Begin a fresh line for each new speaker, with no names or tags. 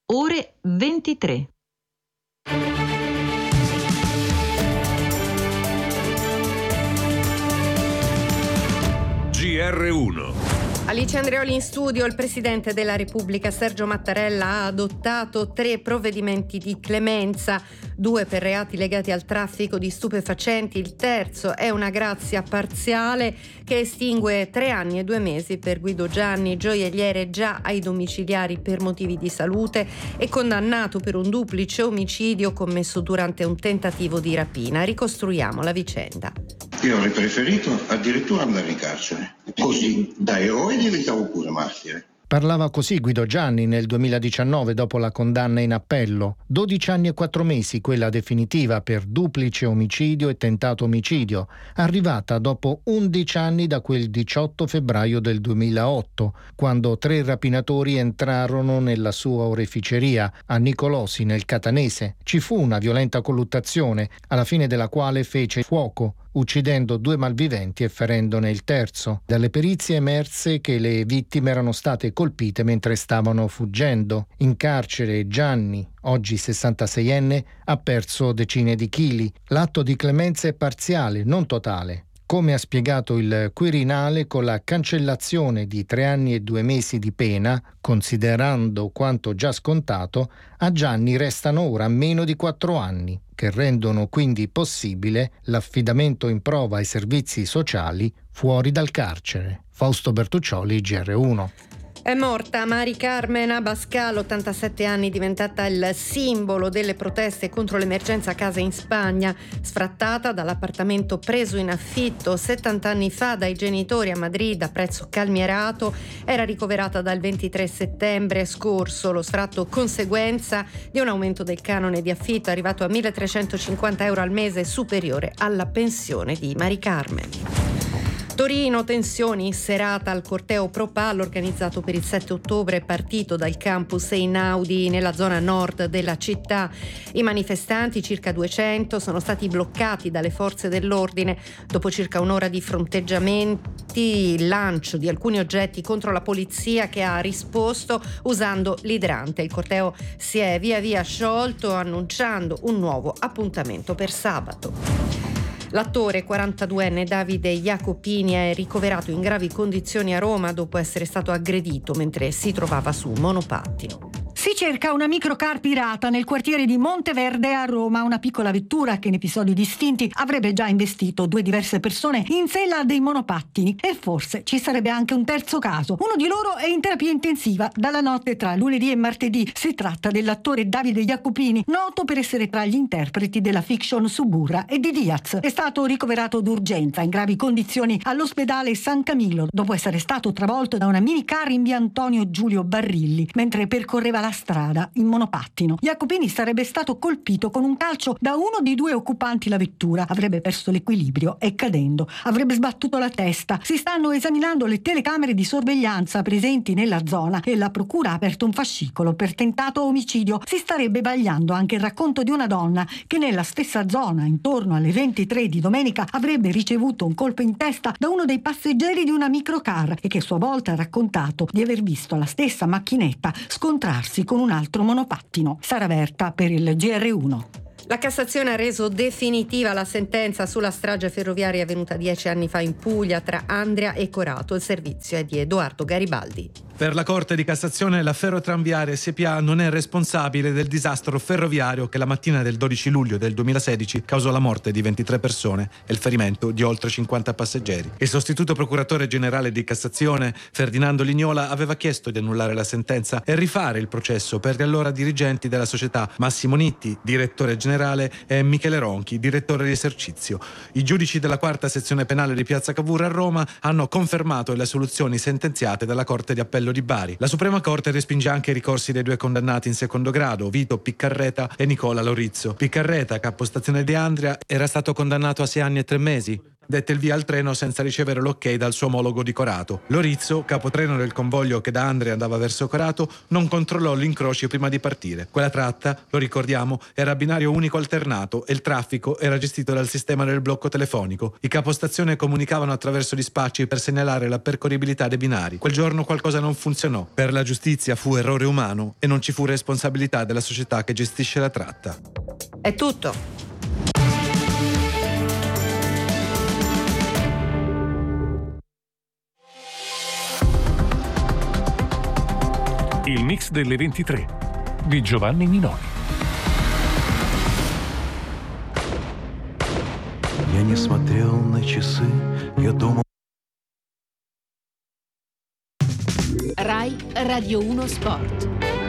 ore 23.
GR1.
Alice Andreoli in studio. Il Presidente della Repubblica Sergio Mattarella ha adottato 3 provvedimenti di clemenza, 2 per reati legati al traffico di stupefacenti, il terzo è una grazia parziale che estingue 3 anni e 2 mesi per Guido Gianni, gioielliere già ai domiciliari per motivi di salute e condannato per un duplice omicidio commesso durante un tentativo di rapina. Ricostruiamo la vicenda.
Io avrei preferito addirittura andare in carcere, così da eroe diventavo pure martire.
Parlava così Guido Gianni nel 2019 dopo la condanna in appello. 12 anni e 4 mesi, quella definitiva per duplice omicidio e tentato omicidio, arrivata dopo 11 anni da quel 18 febbraio del 2008, quando 3 rapinatori entrarono nella sua oreficeria a Nicolosi nel Catanese. Ci fu una violenta colluttazione, alla fine della quale fece fuoco, uccidendo 2 malviventi e ferendone il terzo. Dalle perizie emerse che le vittime erano state colpite mentre stavano fuggendo. In carcere Gianni, oggi 66enne, ha perso decine di chili. L'atto di clemenza è parziale, non totale. Come ha spiegato il Quirinale, con la cancellazione di 3 anni e 2 mesi di pena, considerando quanto già scontato, a Gianni restano ora meno di 4 anni, che rendono quindi possibile l'affidamento in prova ai servizi sociali fuori dal carcere. Fausto Bertuccioli, GR1.
È morta Mari Carmen Abascal, 87 anni, diventata il simbolo delle proteste contro l'emergenza casa in Spagna. Sfrattata dall'appartamento preso in affitto 70 anni fa dai genitori a Madrid a prezzo calmierato, era ricoverata dal 23 settembre scorso. Lo sfratto conseguenza di un aumento del canone di affitto arrivato a 1.350 euro al mese, superiore alla pensione di Mari Carmen. Torino, tensioni in serata al corteo Pro Pal organizzato per il 7 ottobre, partito dal campus Einaudi nella zona nord della città. I manifestanti, circa 200, sono stati bloccati dalle forze dell'ordine. Dopo circa un'ora di fronteggiamenti, il lancio di alcuni oggetti contro la polizia, che ha risposto usando l'idrante. Il corteo si è via via sciolto, annunciando un nuovo appuntamento per sabato. L'attore 42enne Davide Jacopini è ricoverato in gravi condizioni a Roma dopo essere stato aggredito mentre si trovava su un monopattino.
Si cerca una microcar pirata nel quartiere di Monteverde a Roma, una piccola vettura che in episodi distinti avrebbe già investito 2 diverse persone in sella a dei monopattini, e forse ci sarebbe anche un terzo caso. Uno di loro è in terapia intensiva dalla notte tra lunedì e martedì. Si tratta dell'attore Davide Jacopini, noto per essere tra gli interpreti della fiction Suburra e di Diaz. È stato ricoverato d'urgenza in gravi condizioni all'ospedale San Camillo dopo essere stato travolto da una minicar in via Antonio Giulio Barrilli mentre percorreva la strada in monopattino. Jacopini sarebbe stato colpito con un calcio da uno dei 2 occupanti la vettura, avrebbe perso l'equilibrio e cadendo avrebbe sbattuto la testa. Si stanno esaminando le telecamere di sorveglianza presenti nella zona e la procura ha aperto un fascicolo per tentato omicidio. Si starebbe vagliando anche il racconto di una donna che nella stessa zona, intorno alle 23 di domenica, avrebbe ricevuto un colpo in testa da uno dei passeggeri di una microcar e che a sua volta ha raccontato di aver visto la stessa macchinetta scontrarsi con un altro monopattino. Sara Verta per il GR1.
La Cassazione ha reso definitiva la sentenza sulla strage ferroviaria avvenuta 10 anni fa in Puglia tra Andria e Corato. Il servizio è di Edoardo Garibaldi.
Per la Corte di Cassazione la Ferrotramviaria SpA non è responsabile del disastro ferroviario che la mattina del 12 luglio del 2016 causò la morte di 23 persone e il ferimento di oltre 50 passeggeri. Il sostituto procuratore generale di Cassazione, Ferdinando Lignola, aveva chiesto di annullare la sentenza e rifare il processo per gli allora dirigenti della società Massimo Nitti, direttore generale, e Michele Ronchi, direttore di esercizio. I giudici della quarta sezione penale di Piazza Cavour a Roma hanno confermato le soluzioni sentenziate dalla Corte di Appello di Bari. La Suprema Corte respinge anche i ricorsi dei 2 condannati in secondo grado, Vito Piccarreta e Nicola Lorizzo. Piccarreta, capostazione di Andria, era stato condannato a 6 anni e 3 mesi. dette il via al treno senza ricevere l'ok dal suo omologo di Corato. Lorizzo, capotreno del convoglio che da Andria andava verso Corato, non controllò gli incroci prima di partire. Quella tratta, lo ricordiamo, era a binario unico alternato e il traffico era gestito dal sistema del blocco telefonico. I capostazione comunicavano attraverso gli spacci per segnalare la percorribilità dei binari. Quel giorno qualcosa non funzionò. Per la giustizia fu errore umano e non ci fu responsabilità della società che gestisce la tratta.
È tutto.
Il mix delle 23 di Giovanni Minoli.
Я не смотрел на часы, я думал.
Rai Radio 1 Sport.